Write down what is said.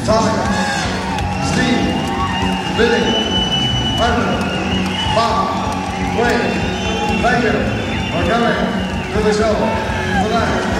Tommy, Steve, Billy, Arthur, Bob, Wayne, thank you for coming to the show tonight.